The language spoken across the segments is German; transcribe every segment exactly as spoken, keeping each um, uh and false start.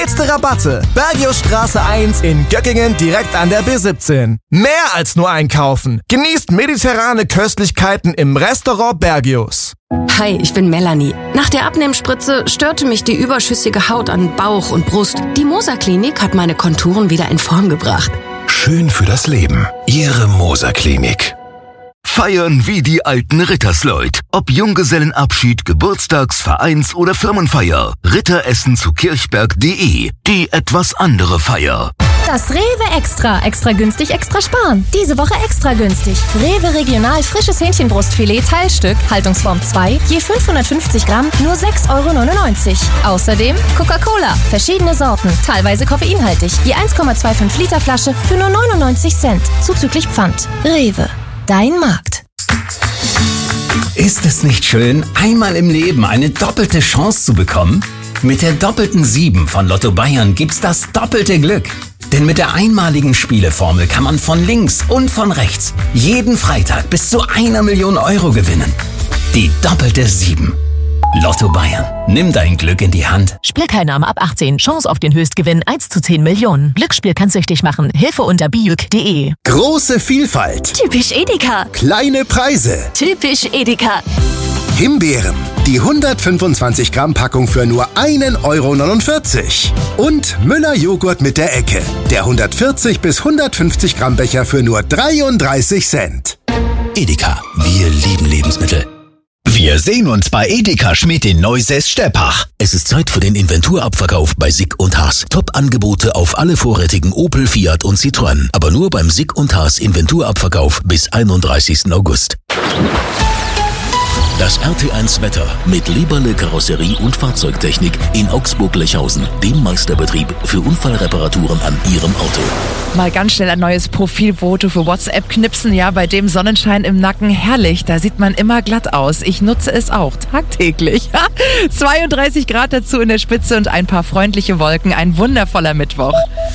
Letzte Rabatte. Bergiusstraße eins in Göckingen direkt an der B siebzehn. Mehr als nur einkaufen. Genießt mediterrane Köstlichkeiten im Restaurant Bergius. Hi, ich bin Melanie. Nach der Abnehmspritze störte mich die überschüssige Haut an Bauch und Brust. Die Moser Klinik hat meine Konturen wieder in Form gebracht. Schön für das Leben. Ihre Moser Klinik. Feiern wie die alten Rittersleut. Ob Junggesellenabschied, Geburtstags-, Vereins- oder Firmenfeier. Ritteressen zu kirchberg punkt de. Die etwas andere Feier. Das Rewe Extra. Extra günstig, extra sparen. Diese Woche extra günstig. Rewe Regional frisches Hähnchenbrustfilet Teilstück, Haltungsform zwei, je fünfhundertfünfzig Gramm, nur sechs Euro neunundneunzig. Außerdem Coca-Cola, verschiedene Sorten, teilweise koffeinhaltig, je eins Komma fünfundzwanzig Liter Flasche für nur neunundneunzig Cent, zuzüglich Pfand. Rewe, dein Markt. Ist es nicht schön, einmal im Leben eine doppelte Chance zu bekommen? Mit der doppelten sieben von Lotto Bayern gibt's das doppelte Glück. Denn mit der einmaligen Spieleformel kann man von links und von rechts jeden Freitag bis zu einer Million Euro gewinnen. Die doppelte sieben. Lotto Bayern. Nimm dein Glück in die Hand. Spielteilnahme ab achtzehn. Chance auf den Höchstgewinn eins zu zehn Millionen. Glücksspiel kann süchtig machen. Hilfe unter bijuk punkt de. Große Vielfalt. Typisch Edeka. Kleine Preise. Typisch Edeka. Himbeeren. Die hundertfünfundzwanzig Gramm Packung für nur einen Euro neunundvierzig. Und Müller Joghurt mit der Ecke. Der hundertvierzig bis hundertfünfzig Gramm Becher für nur dreiunddreißig Cent. Edeka. Wir lieben Lebensmittel. Wir sehen uns bei Edeka Schmidt in Neusäß-Steppach. Es ist Zeit für den Inventurabverkauf bei Sick und Haas. Top-Angebote auf alle vorrätigen Opel, Fiat und Citroën. Aber nur beim Sick und Haas Inventurabverkauf bis einunddreißigsten August. Das R T eins Wetter mit Leberle Karosserie und Fahrzeugtechnik in Augsburg-Lechhausen, dem Meisterbetrieb für Unfallreparaturen an Ihrem Auto. Mal ganz schnell ein neues Profilfoto für WhatsApp knipsen, ja, bei dem Sonnenschein im Nacken, herrlich, da sieht man immer glatt aus. Ich nutze es auch tagtäglich. zweiunddreißig Grad dazu in der Spitze und ein paar freundliche Wolken, ein wundervoller Mittwoch.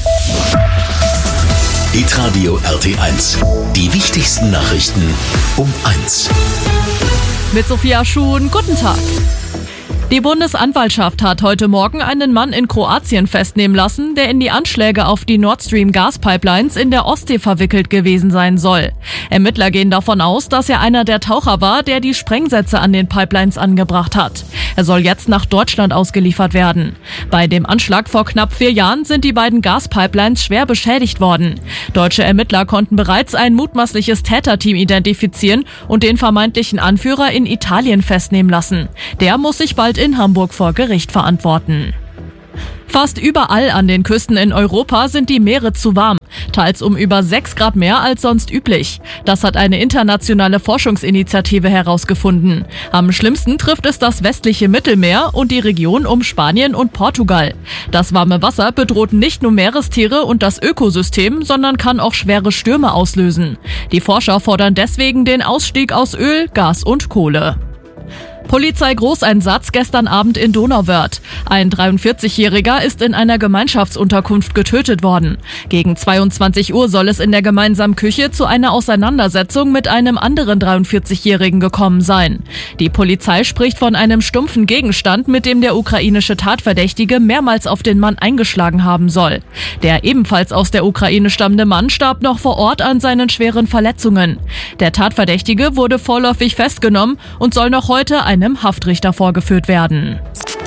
Hitradio R T eins. Die wichtigsten Nachrichten um eins. Mit Sophia Schuhn, guten Tag. Die Bundesanwaltschaft hat heute Morgen einen Mann in Kroatien festnehmen lassen, der in die Anschläge auf die Nord Stream Gaspipelines in der Ostsee verwickelt gewesen sein soll. Ermittler gehen davon aus, dass er einer der Taucher war, der die Sprengsätze an den Pipelines angebracht hat. Er soll jetzt nach Deutschland ausgeliefert werden. Bei dem Anschlag vor knapp vier Jahren sind die beiden Gaspipelines schwer beschädigt worden. Deutsche Ermittler konnten bereits ein mutmaßliches Täterteam identifizieren und den vermeintlichen Anführer in Italien festnehmen lassen. Der muss sich bald in Hamburg vor Gericht verantworten. Fast überall an den Küsten in Europa sind die Meere zu warm, teils um über sechs Grad mehr als sonst üblich. Das hat eine internationale Forschungsinitiative herausgefunden. Am schlimmsten trifft es das westliche Mittelmeer und die Region um Spanien und Portugal. Das warme Wasser bedroht nicht nur Meerestiere und das Ökosystem, sondern kann auch schwere Stürme auslösen. Die Forscher fordern deswegen den Ausstieg aus Öl, Gas und Kohle. Polizeigroßeinsatz gestern Abend in Donauwörth. Ein dreiundvierzigjähriger ist in einer Gemeinschaftsunterkunft getötet worden. Gegen zweiundzwanzig Uhr soll es in der gemeinsamen Küche zu einer Auseinandersetzung mit einem anderen dreiundvierzigjährigen gekommen sein. Die Polizei spricht von einem stumpfen Gegenstand, mit dem der ukrainische Tatverdächtige mehrmals auf den Mann eingeschlagen haben soll. Der ebenfalls aus der Ukraine stammende Mann starb noch vor Ort an seinen schweren Verletzungen. Der Tatverdächtige wurde vorläufig festgenommen und soll noch heute ein einem Haftrichter vorgeführt werden.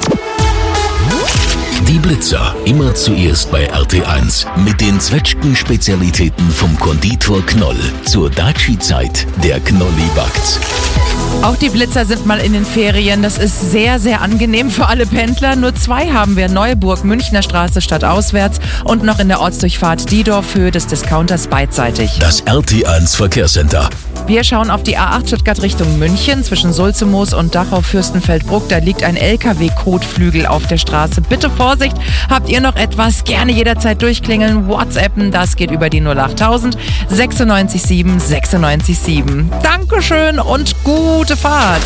Die Blitzer, immer zuerst bei R T eins. Mit den Zwetschgen-Spezialitäten vom Konditor Knoll. Zur Daci-Zeit, der Knolli backt. Auch die Blitzer sind mal in den Ferien. Das ist sehr, sehr angenehm für alle Pendler. Nur zwei haben wir: Neuburg, Münchner Straße statt auswärts und noch in der Ortsdurchfahrt Diedorf-Höhe des Discounters beidseitig. Das R T eins Verkehrscenter. Wir schauen auf die A acht Stuttgart Richtung München. Zwischen Sulzemoos und Dachau-Fürstenfeldbruck, da liegt ein L K W-Kotflügel auf der Straße. Bitte Vorsicht. Habt ihr noch etwas? Gerne jederzeit durchklingeln, WhatsAppen. Das geht über die null achttausend sechsundneunzig sieben sechsundneunzig sieben. Dankeschön und gute Fahrt.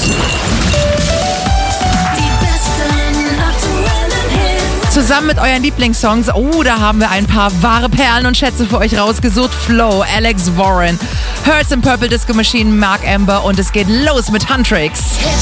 Zusammen mit euren Lieblingssongs, oh, da haben wir ein paar wahre Perlen und Schätze für euch rausgesucht. Flow, Alex Warren, Hearts in Purple Disco Machine, Mark Amber und es geht los mit Huntrix.